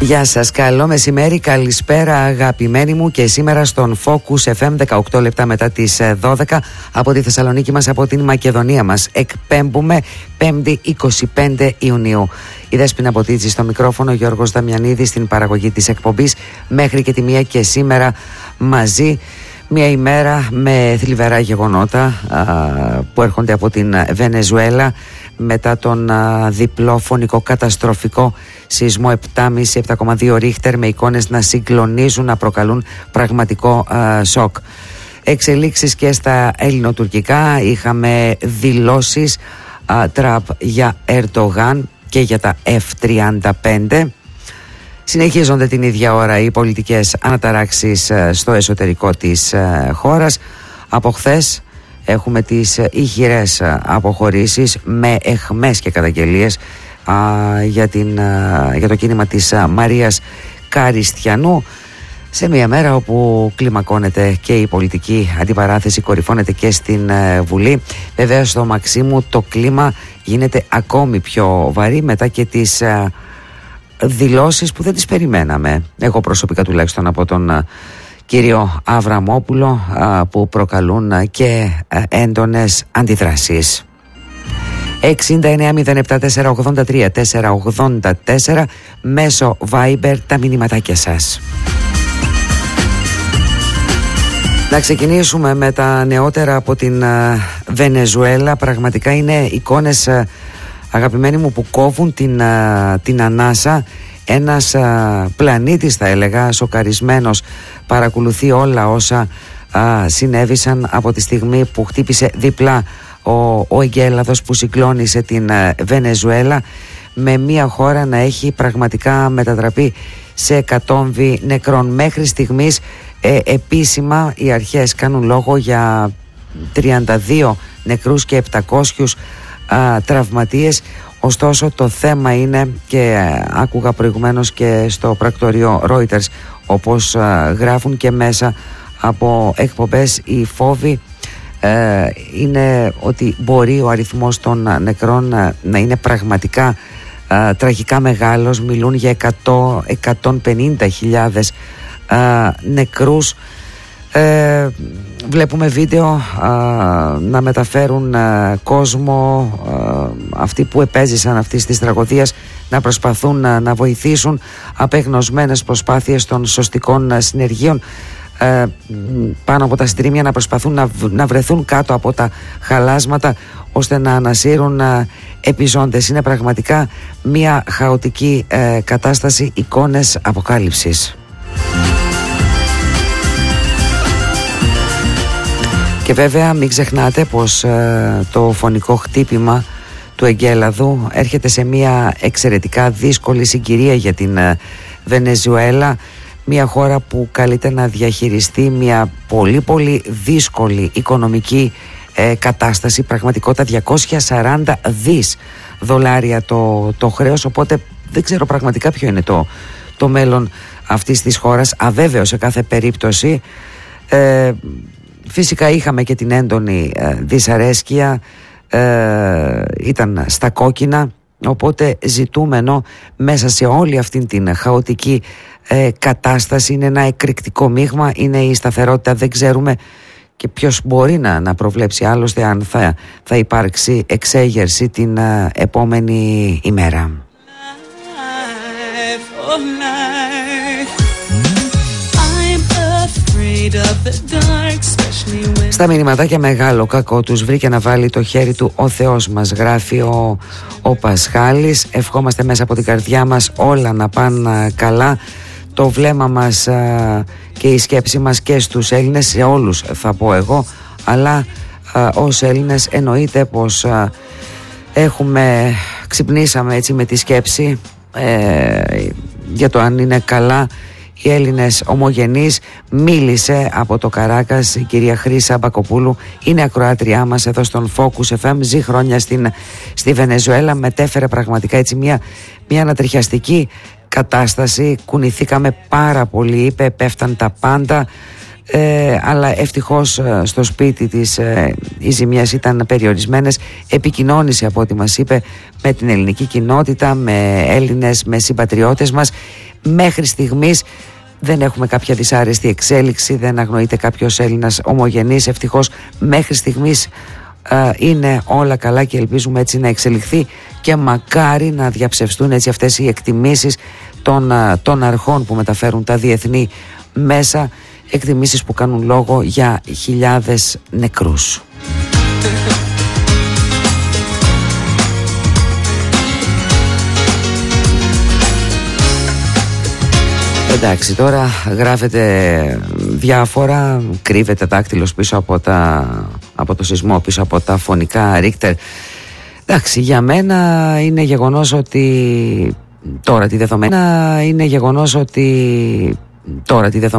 Γεια σας, καλό μεσημέρι, καλησπέρα αγαπημένοι μου και σήμερα στον Focus FM 18 λεπτά μετά τις 12 από τη Θεσσαλονίκη μας, από την Μακεδονία μας. Εκπέμπουμε 5η 25 Ιουνίου. Η Δέσποινα Μποτίτζη στο μικρόφωνο, Γιώργος Δαμιανίδης στην παραγωγή της εκπομπής μέχρι και τη 1 και σήμερα μαζί. Μια ημέρα με θλιβερά γεγονότα που έρχονται από την Βενεζουέλα μετά τον διπλό φωνικό καταστροφικό σεισμό 7,5-7,2 ρίχτερ, με εικόνες να συγκλονίζουν, να προκαλούν πραγματικό σοκ. Εξελίξεις και στα ελληνοτουρκικά. Είχαμε δηλώσεις Τραμπ για Ερντογάν και για τα F-35. Συνεχίζονται την ίδια ώρα οι πολιτικές αναταράξεις στο εσωτερικό της χώρας. Από χθες έχουμε τις ηχηρές αποχωρήσεις με αιχμές και καταγγελίες για το κίνημα της Μαρίας Καριστιανού, σε μια μέρα όπου κλιμακώνεται και η πολιτική αντιπαράθεση, κορυφώνεται και στην Βουλή. Βέβαια στο Μαξίμου το κλίμα γίνεται ακόμη πιο βαρύ μετά και τις δηλώσεις που δεν τις περιμέναμε, εγώ προσωπικά τουλάχιστον, από τον κύριο Αβραμόπουλο, που προκαλούν και έντονες αντιδράσεις. 69-07-483-484 μέσω Viber τα μηνυματάκια σας. Να ξεκινήσουμε με τα νεότερα από την Βενεζουέλα. Πραγματικά είναι εικόνες, αγαπημένοι μου, που κόβουν την ανάσα. Ένας πλανήτης, θα έλεγα, σοκαρισμένος, παρακολουθεί όλα όσα συνέβησαν από τη στιγμή που χτύπησε διπλά ο εγκέλαδος που συγκλώνησε την Βενεζουέλα, με μια χώρα να έχει πραγματικά μετατραπεί σε εκατόμβη νεκρών. Μέχρι στιγμής επίσημα οι αρχές κάνουν λόγο για 32 νεκρούς και 700 τραυματίες. Ωστόσο το θέμα είναι, και άκουγα προηγουμένως και στο πρακτορείο Reuters, όπως γράφουν και μέσα από εκπομπές οι φόβοι, είναι ότι μπορεί ο αριθμός των νεκρών να είναι πραγματικά τραγικά μεγάλος. Μιλούν για 150.000 νεκρούς. Βλέπουμε βίντεο να μεταφέρουν κόσμο, αυτοί που επέζησαν αυτής της τραγωδίας να προσπαθούν να βοηθήσουν, απεγνωσμένες προσπάθειες των σωστικών συνεργείων πάνω από τα στρίμια να προσπαθούν να βρεθούν κάτω από τα χαλάσματα ώστε να ανασύρουν επιζώντες. Είναι πραγματικά μια χαοτική κατάσταση, εικόνες αποκάλυψης. Και βέβαια μην ξεχνάτε πως το φωνικό χτύπημα του εγκέλαδου έρχεται σε μια εξαιρετικά δύσκολη συγκυρία για την Βενεζουέλα, μια χώρα που καλείται να διαχειριστεί μια πολύ πολύ δύσκολη οικονομική κατάσταση, πραγματικότητα 240 δις δολάρια το χρέος, οπότε δεν ξέρω πραγματικά ποιο είναι το μέλλον αυτής της χώρας, αβέβαιο σε κάθε περίπτωση. Φυσικά είχαμε και την έντονη δυσαρέσκεια, ήταν στα κόκκινα, οπότε ζητούμενο μέσα σε όλη αυτή την χαοτική κατάσταση είναι ένα εκρηκτικό μείγμα, είναι η σταθερότητα. Δεν ξέρουμε και ποιος μπορεί να προβλέψει άλλωστε αν θα υπάρξει εξέγερση την επόμενη ημέρα. Στα μηνυματάκια μεγάλο κακό τους βρήκε να βάλει το χέρι του ο Θεός μας, γράφει ο Πασχάλης. Ευχόμαστε μέσα από την καρδιά μας όλα να πάνε καλά, το βλέμμα μας και η σκέψη μας και στους Έλληνες, σε όλους θα πω εγώ, αλλά ως Έλληνες εννοείται πως ξυπνήσαμε έτσι με τη σκέψη για το αν είναι καλά οι Έλληνες ομογενείς. Μίλησε από το Καράκας η κυρία Χρύσα Μπακοπούλου, είναι ακροάτριά μας εδώ στον Focus FM, ζει χρόνια στη Βενεζουέλα, μετέφερε πραγματικά έτσι μια ανατριχιαστική κατάσταση. Κουνηθήκαμε πάρα πολύ, είπε, πέφταν τα πάντα, αλλά ευτυχώς στο σπίτι της οι ζημιές ήταν περιορισμένες. Επικοινώνησε, από ό,τι μας είπε, με την ελληνική κοινότητα, με Έλληνες, με συμπατριώτες μας. Μέχρι στιγμής δεν έχουμε κάποια δυσάρεστη εξέλιξη, δεν αγνοείται κάποιος Έλληνας ομογενής. Ευτυχώς μέχρι στιγμής είναι όλα καλά και ελπίζουμε έτσι να εξελιχθεί και μακάρι να διαψευστούν έτσι αυτές οι εκτιμήσεις των αρχών που μεταφέρουν τα διεθνή μέσα, εκτιμήσεις που κάνουν λόγο για χιλιάδες νεκρούς. Εντάξει, τώρα γράφεται διάφορα, κρύβεται δάκτυλος πίσω από το σεισμό, πίσω από τα φωνικά Ρίχτερ. Εντάξει, για μένα είναι γεγονός ότι τώρα τη δεδομένα